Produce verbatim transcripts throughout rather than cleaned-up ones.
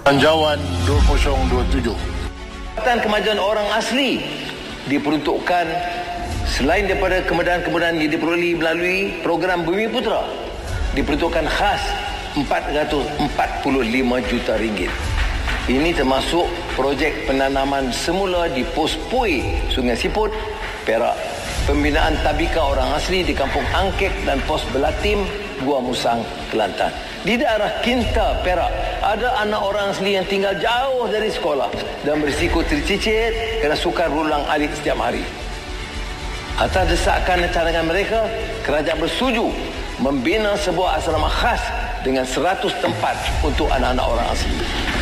Belanjawan dua ribu dua puluh tujuh. Kemajuan orang asli diperuntukkan selain daripada kemudahan-kemudahan yang diperoleh melalui program Bumi Putera, diperuntukkan khas empat ratus empat puluh lima juta ringgit. Ini termasuk projek penanaman semula di Pos Pui, Sungai Siput, Perak, pembinaan tabika orang asli di Kampung Angkek dan Pos Belatim, Gua Musang, Kelantan. Di daerah Kinta, Perak, ada anak orang asli yang tinggal jauh dari sekolah dan berisiko tercicit kerana sukar berulang alik setiap hari. Atas desakan dan cadangan mereka, kerajaan bersetuju membina sebuah asrama khas dengan seratus tempat untuk anak-anak orang asli.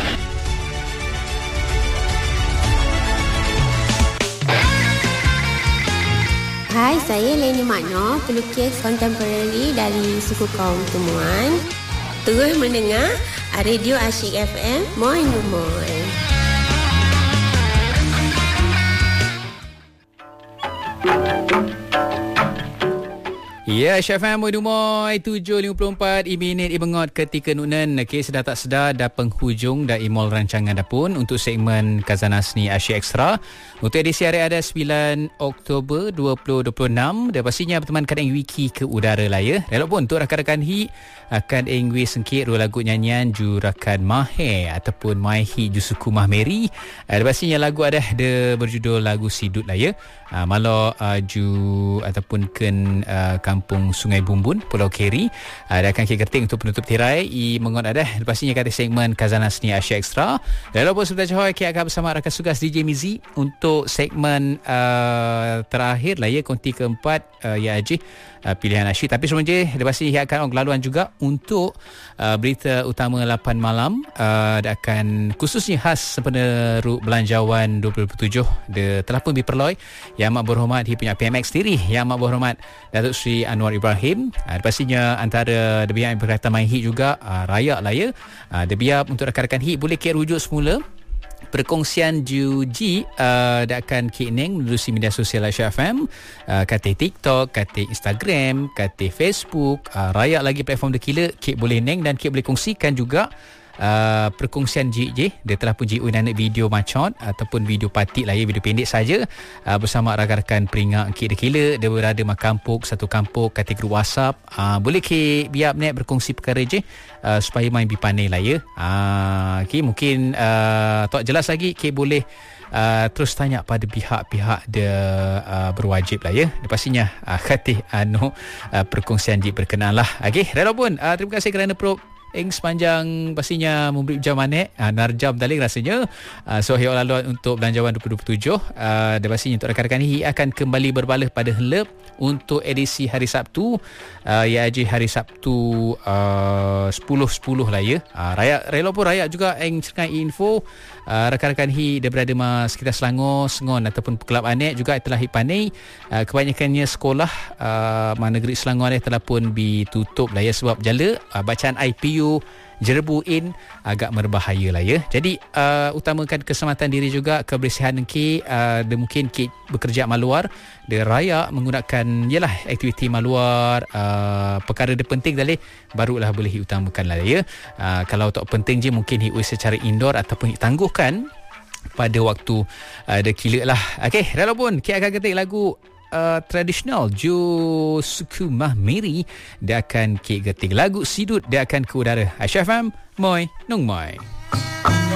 Hai, saya Leni Makno, pelukis kontemporari dari suku kaum Temuan. Terus mendengar Radio Asyik F M, Moin Moin. Ya, Asyik F M, Moin Moin, tujuh lima puluh empat minit ibengot ketika nunan. Okey, sedar tak sedar dah penghujung dah imol rancangan dah pun untuk segmen Khazanah Seni Asyik Ekstra. Untuk edisi hari ada sembilan Oktober dua ribu dua puluh enam. Dan pastinya berteman kadang wiki ke udara lah ya. Elok pun untuk rakan-rakan hi akan ingwi sengkit dua lagu nyanyian ju rakan Mahe ataupun Maihi ju suku Mahmeri. Dan pastinya lagu ada de berjudul lagu Sidut lah ya. Uh, Malo uh, ju ataupun ken uh, Kampung Sungai Bumbun, Pulau Keri. Uh, dia akan kira-kira untuk penutup tirai i mengon ada. Pastinya kata segmen Khazanah Seni Asyik Ekstra. Dan lepas sebentar Johor kita akan bersama rakan sugas D J Mizi untuk segmen uh, terakhir lah ya, konti keempat uh, ya Haji uh, pilihan asyik. Tapi sebelum je lepas ni akan laluan juga untuk uh, berita utama lapan malam. Uh, dia akan khususnya khas sempena Ruk Belanjawan dua ribu tujuh dia telah pun diperloi Yang Amat Berhormat dia punya P M X sendiri, Yang Amat Berhormat Datuk Seri Anwar Ibrahim. uh, Pastinya antara debian yang berkaitan main hit juga uh, rayak lah ya. uh, Debian untuk rakan-rakan hit boleh kira rujuk semula perkongsian Juji uh, dia akan keineng menerusi media sosial Asyik F M, uh, kata TikTok, kata Instagram, kata Facebook, uh, rayak lagi platform The Killer. Kik boleh neng dan kik boleh kongsikan juga Uh, perkongsian J J. Dia telah pun J U nak video macot ataupun video patik lah ya, video pendek saja uh, bersama rakan-rakan peringak Kik The Killer. Dia berada mak kampung, satu kampung, kata grup WhatsApp. uh, Boleh Kik biar net berkongsi perkara je uh, supaya main bipane lah ya. uh, okay, Mungkin uh, tak jelas lagi, Kik boleh Uh, terus tanya pada pihak-pihak dia uh, berwajib lah ya. Dia pastinya uh, kata anu uh, perkongsian J berkenaan lah. Okay, dah pun uh, terima kasih kerana pro Eng sepanjang pastinya memberi jam manek uh, narjam tali rasanya. uh, So hiyo laluan untuk Belanjawan dua ribu dua puluh tujuh. uh, Dan pastinya untuk rakan-rakan ini akan kembali berbalah pada helep untuk edisi hari Sabtu. uh, Ya haji hari Sabtu uh, sepuluh sepuluh lah ya. uh, Rakyat rela pun rakyat juga Eng cerkai info uh, rakan-rakan hi dia berada mas sekitar Selangor, Sengon ataupun Kelab Anek juga telah hipanai. uh, Kebanyakannya sekolah uh, mana negeri Selangor ni telah pun ditutup lah ya sebab jala uh, bacaan I P U Jerebu in agak berbahaya lah ya. Jadi uh, utamakan keselamatan diri juga, kebersihan ki uh, dia mungkin ki bekerja maluar dia raya menggunakan yalah aktiviti maluar, uh, perkara dia penting tadi barulah boleh diutamakan lah ya. Uh, kalau tak penting je mungkin hiu secara indoor ataupun tangguhkan pada waktu uh, dia kila lah. Okey, dah pun kita akan ketik lagu Uh, tradisional Ju suku Mahmeri. Dia akan kek getik lagu Sidut. Dia akan ke udara Asyik F M, Moi Nung Moi.